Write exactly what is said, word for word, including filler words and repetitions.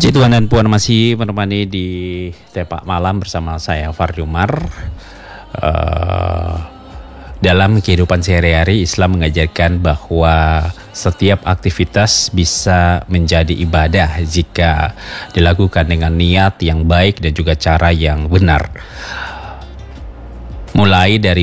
Puji Tuhan dan Puan masih menemani di Tepak Malam bersama saya Fardhi Umar. Uh, dalam kehidupan sehari-hari, Islam mengajarkan bahwa setiap aktivitas bisa menjadi ibadah jika dilakukan dengan niat yang baik dan juga cara yang benar. Mulai dari